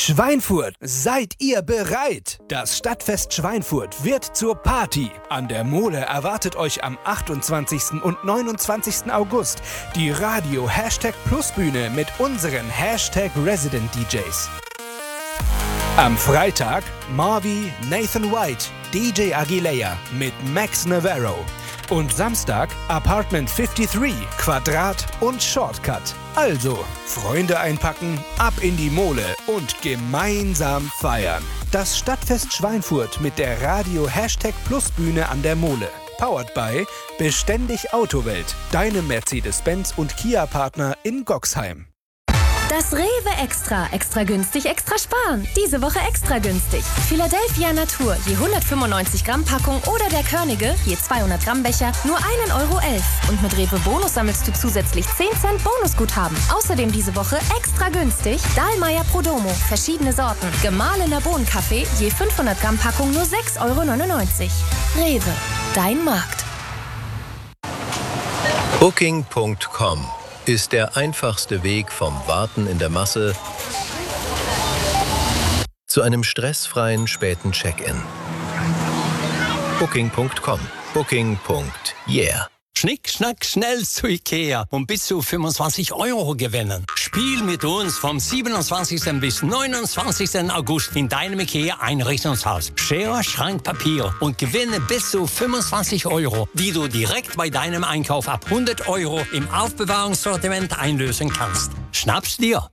Schweinfurt, seid ihr bereit? Das Stadtfest Schweinfurt wird zur Party. An der Mole erwartet euch am 28. und 29. August die Radio #Plus Bühne mit unseren #Resident DJs. Am Freitag Marvi, Nathan White, DJ Aguilera mit Max Navarro. Und Samstag Apartment 53, Quadrat und Shortcut. Also, Freunde einpacken, ab in die Mole und gemeinsam feiern. Das Stadtfest Schweinfurt mit der Radio #Plus Bühne an der Mole. Powered by Beständig Autowelt, deinem Mercedes-Benz und Kia-Partner in Goxheim. Das Rewe Extra. Extra günstig, extra sparen. Diese Woche extra günstig. Philadelphia Natur, je 195 Gramm Packung oder der Körnige, je 200 Gramm Becher, nur 1,11 €. Und mit Rewe Bonus sammelst du zusätzlich 10 Cent Bonusguthaben. Außerdem diese Woche extra günstig Dahlmeier Prodomo, verschiedene Sorten. Gemahlener Bohnenkaffee, je 500 Gramm Packung, nur 6,99 €. Rewe, dein Markt. Booking.com ist der einfachste Weg vom Warten in der Masse zu einem stressfreien späten Check-in. Booking.com. Booking.yeah. Schnick, schnack, schnell zu Ikea und bis zu 25 € gewinnen. Spiel mit uns vom 27. bis 29. August in deinem Ikea-Einrichtungshaus. Schere, Schrank, Papier und gewinne bis zu 25 €, die du direkt bei deinem Einkauf ab 100 € im Aufbewahrungssortiment einlösen kannst. Schnapp's dir!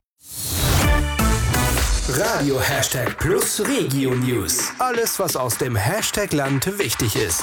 Radio #Plus Regio News. Alles, was aus dem Hashtag-Land wichtig ist.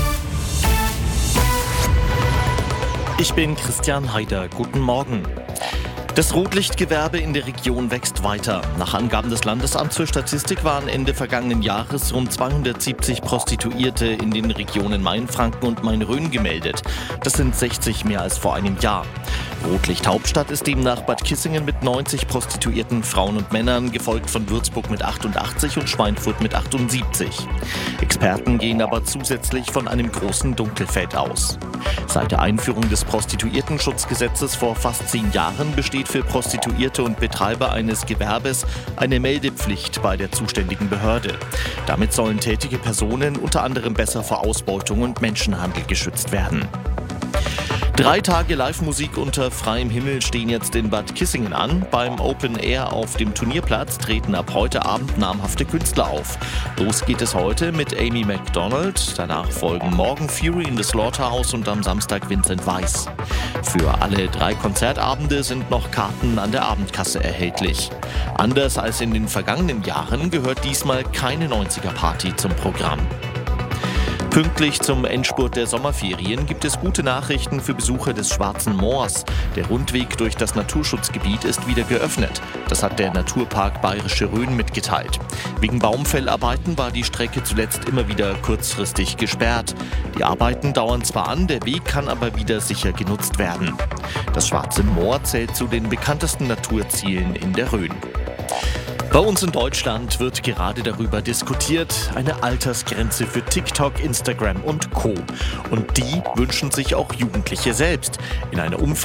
Ich bin Christian Haider. Guten Morgen. Das Rotlichtgewerbe in der Region wächst weiter. Nach Angaben des Landesamts für Statistik waren Ende vergangenen Jahres rund 270 Prostituierte in den Regionen Mainfranken und Main-Rhön gemeldet. Das sind 60 mehr als vor einem Jahr. Rotlicht-Hauptstadt ist demnach Bad Kissingen mit 90 prostituierten Frauen und Männern, gefolgt von Würzburg mit 88 und Schweinfurt mit 78. Experten gehen aber zusätzlich von einem großen Dunkelfeld aus. Seit der Einführung des Prostituiertenschutzgesetzes vor fast 10 Jahren besteht für Prostituierte und Betreiber eines Gewerbes eine Meldepflicht bei der zuständigen Behörde. Damit sollen tätige Personen unter anderem besser vor Ausbeutung und Menschenhandel geschützt werden. 3 Tage Live-Musik unter freiem Himmel stehen jetzt in Bad Kissingen an. Beim Open Air auf dem Turnierplatz treten ab heute Abend namhafte Künstler auf. Los geht es heute mit Amy Macdonald, danach folgen morgen Fury in the Slaughterhouse und am Samstag Vincent Weiss. Für alle 3 Konzertabende sind noch Karten an der Abendkasse erhältlich. Anders als in den vergangenen Jahren gehört diesmal keine 90er-Party zum Programm. Pünktlich zum Endspurt der Sommerferien gibt es gute Nachrichten für Besucher des Schwarzen Moors. Der Rundweg durch das Naturschutzgebiet ist wieder geöffnet. Das hat der Naturpark Bayerische Rhön mitgeteilt. Wegen Baumfellarbeiten war die Strecke zuletzt immer wieder kurzfristig gesperrt. Die Arbeiten dauern zwar an, der Weg kann aber wieder sicher genutzt werden. Das Schwarze Moor zählt zu den bekanntesten Naturzielen in der Rhön. Bei uns in Deutschland wird gerade darüber diskutiert, eine Altersgrenze für TikTok, Instagram und Co. Und die wünschen sich auch Jugendliche selbst. In einer